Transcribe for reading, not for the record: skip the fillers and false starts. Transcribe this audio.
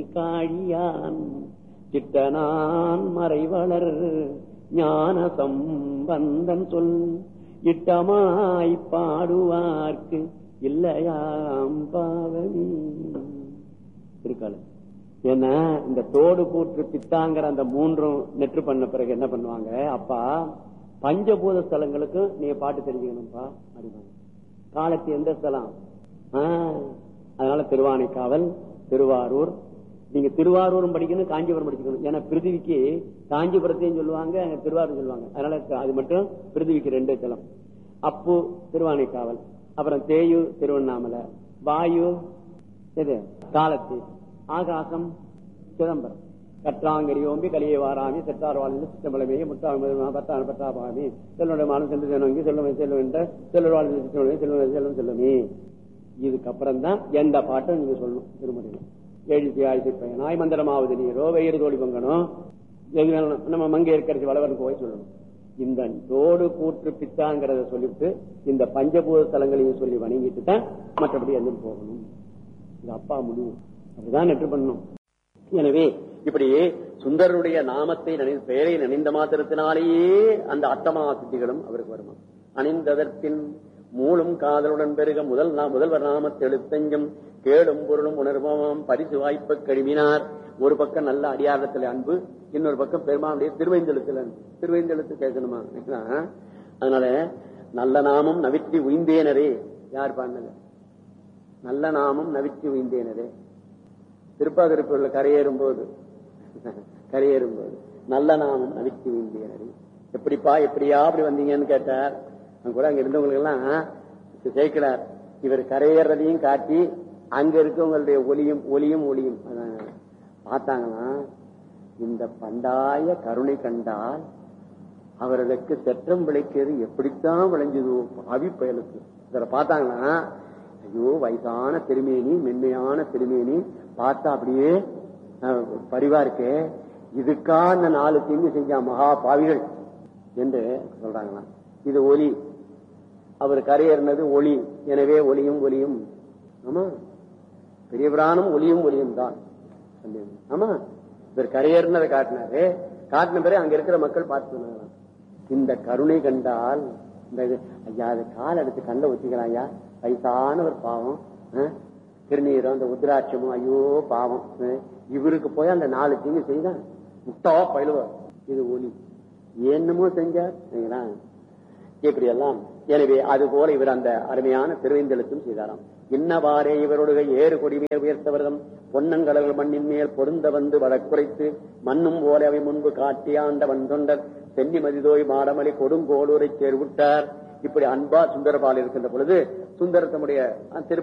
காழியான் சிட்டனான் மறைவளர் ஞான சம்பந்தன் சொல் இட்டமாய் பாடுவார்க்கு இல்லையாம் பாவனி இருக்காளு. ஏன்னா இந்த தோடு கூற்று பித்தாங்கிற அந்த மூன்றும் நெற்று பண்ண பிறகு என்ன பண்ணுவாங்க, அப்பா பஞ்சபூத ஸ்தலங்களுக்கும் நீங்க பாட்டு தெரிஞ்சுக்கணும்ப்பா அப்படிவாங்க. காலத்து எந்த ஸ்தலம்? அதனால திருவானைக்காவல், திருவாரூர். நீங்க திருவாரூரும் படிக்கணும், காஞ்சிபுரம் படிக்கணும். ஏன்னா பிருத்திவிக்கு காஞ்சிபுரத்தையும் சொல்லுவாங்க, திருவாரூர் சொல்லுவாங்க. அதனால அது மட்டும் பிருத்திவிக்கு 2 ஸ்தலம். அப்பு திருவானைக்காவல், அப்புறம் தேயு திருவண்ணாமலை, வாயு எது காலத்தி, ஆகாசம் சிதம்பரம், கற்றாங்கரி ஓம்பி கலியை வாராமி செட்டார் வாழ்ந்து சித்தம்பலமே முட்டாபாமி செல்வனுடைய மானம் சென்று செல்வங்கி செல்வம் செல்வம் என்ற செல்வர் வாழ்ந்து செல்வம் செல்வம் செல்வமே. இதுக்கப்புறம் தான் எந்த பாட்டும் நீங்க சொல்லணும். திருமுறையில் எழுதி ஆயுதி பயனாய் மந்திரமாவது நீரோ வெயிறு தோழி பங்கனும் எது வேணும் நம்ம மங்கையர்கரசி வளவன் போய் சொல்லணும். இந்த தோடு கூற்று பித்தாங்கிறத சொல்லிட்டு இந்த பஞ்சபூத ஸ்தலங்களையும் சொல்லி வணங்கிட்டு தான் மற்றபடி எதுவும் போகணும். இது அப்பா முடிவு, அதுதான் நெற்று பண்ணணும். எனவே இப்படி சுந்தரனுடைய நாமத்தை பெயரை நினைந்த மாத்திரத்தினாலேயே அந்த அட்டமா சித்திகளும் அவருக்கு வருமா. அணிந்ததற்பின் மூலும் காதலுடன் பெருக முதல்வர் நாமத்தை எழுத்தஞ்சம் கேளும் பொருளும் உணர்வமாம் பரிசு வாய்ப்பை கழுவினார். ஒரு பக்கம் நல்ல அடியாரத்துல அன்பு, இன்னொரு பக்கம் பெருமானுடைய திருவைந்தெழுத்துல அன்பு. திருவைந்தெழுத்து கேட்கணுமா? அதனால நல்ல நாமம் நவிற்றி உய்ந்தேனரே. யார் பாடினது? நல்ல நாமம் நவிற்றி உய்ந்தேனரே. திருப்பாதிருப்பூர்ல கரையேறும் போது நல்ல நாமம் நவிற்றி உய்ந்தேனரே. எப்படிப்பா எப்படியா அப்படி வந்தீங்கன்னு கேட்டார். கூட அங்க இருந்தவங்களுக்கு எல்லாம் சேர்க்கிறார். இவர் கரையேறதையும் காட்டி அங்க இருக்கவங்களுடைய ஒளியும் பார்த்தாங்களாம். இந்த பண்டாய கருணை கண்டால் அவர்களுக்கு செற்றம் விளைக்கிறது எப்படித்தான் விளைஞ்சதோ பாவி பயலுக்கு. இதில் பார்த்தாங்கன்னா, ஐயோ வயசான திருமேனி, மென்மையான திருமேனி, பார்த்தா அப்படியே பரிவா இருக்கே, இதுக்கா இந்த 4 தீங்கு செஞ்சா மகா பாவிகள் என்று சொல்றாங்களாம். இது ஒலி, அவர் கரையேறினது ஒளி. எனவே ஒளியும் ஆமா, பெரிய பிராணம் ஒளியும் தான். ஆமா, இவர் கரையேறினதை காட்டினாரு. காட்டின பிறகு அங்க இருக்கிற மக்கள் பார்த்து இந்த கருணை கண்டால் இந்த ஐயா அதை கால் எடுத்து கண்ட வச்சுக்கலாம் ஐயா, வயசானவர் பாவம், திருநீரம் அந்த உத்ராட்சமும் ஐயோ பாவம், இவருக்கு போய் அந்த 4 தீங்கு செய்தான் முட்டா பயிலுவார். இது ஒளி என்னமோ செஞ்சார் இப்படி எல்லாம். எனவே அது போல இவர் அந்த அருமையான திருவைந்தெழுத்தும் செய்தாராம். இன்னவாறே இவருடைய ஏறு கொடிமேல் உயர்த்தவர்தம் பொன்னங்கடல்கள் மண்ணின் மேல் பொருந்த வந்து வழக்குரைத்து மண்ணும் போல அவை முன்பு காட்டியாண்டவன் தொண்டர் சென்னி மதிதோய் மாடமளி கொடுங்கோளூரை சேர்விட்டார். இப்படி அன்பா சுந்தரபால் இருக்கின்ற பொழுது சுந்தரத்தமுடைய